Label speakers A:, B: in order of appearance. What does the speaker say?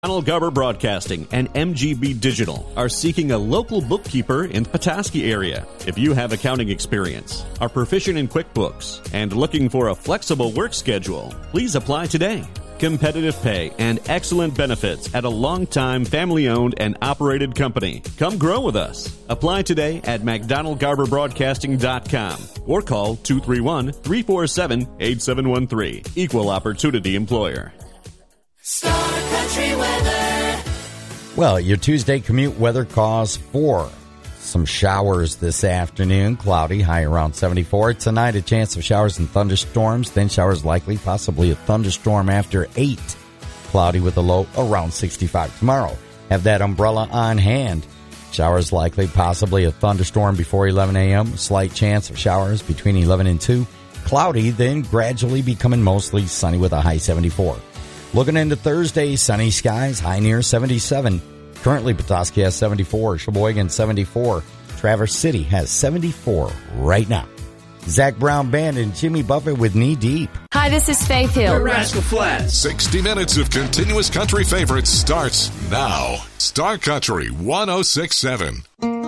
A: Donald Garber Broadcasting and MGB Digital are seeking a local bookkeeper in the Petoskey area. If you have accounting experience, are proficient in QuickBooks, and looking for a flexible work schedule, please apply today. Competitive pay and excellent benefits at a long-time family-owned and operated company. Come grow with us. Apply today at McDonaldGarberBroadcasting.com or call 231-347-8713. Equal Opportunity Employer.
B: Star Country weather.
C: Well, your Tuesday commute weather calls for some showers this afternoon. Cloudy, high around 74. Tonight, a chance of showers and thunderstorms. Then showers likely, possibly a thunderstorm after 8. Cloudy with a low around 65. Tomorrow, have that umbrella on hand. Showers likely, possibly a thunderstorm before 11 a.m. Slight chance of showers between 11 and 2. Cloudy, then gradually becoming mostly sunny with a high 74. Looking into Thursday, sunny skies, high near 77. Currently, Petoskey has 74, Sheboygan 74. Traverse City has 74 right now. Zach Brown Band and Jimmy Buffett with Knee Deep.
D: Hi, this is Faith Hill.
E: The Rascal Flatts.
F: 60 minutes of continuous country favorites starts now. Star Country 106.7.